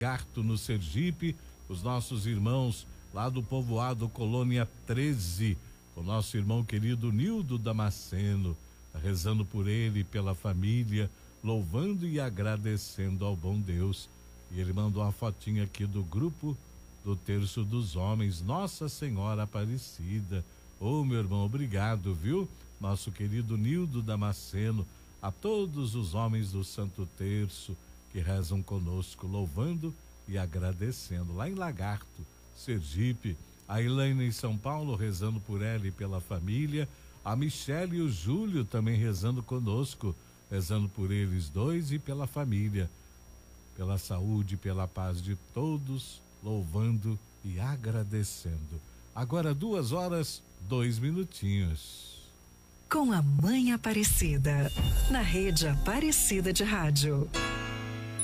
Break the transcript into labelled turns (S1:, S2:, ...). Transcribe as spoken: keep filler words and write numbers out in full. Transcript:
S1: Lagarto, no Sergipe, os nossos irmãos lá do povoado Colônia treze, o nosso irmão querido Nildo Damasceno, rezando por ele e pela família, louvando e agradecendo ao bom Deus. E ele mandou uma fotinha aqui do grupo do Terço dos Homens, Nossa Senhora Aparecida. Ô, meu irmão, obrigado, viu? Nosso querido Nildo Damasceno, a todos os homens do Santo Terço que rezam conosco, louvando e agradecendo. Lá em Lagarto, Sergipe, a Elaine em São Paulo, rezando por ela e pela família, a Michele e o Júlio também rezando conosco, rezando por eles dois e pela família, pela saúde, pela paz de todos, louvando e agradecendo. Agora duas horas, dois minutinhos.
S2: Com a Mãe Aparecida, na Rede Aparecida de Rádio.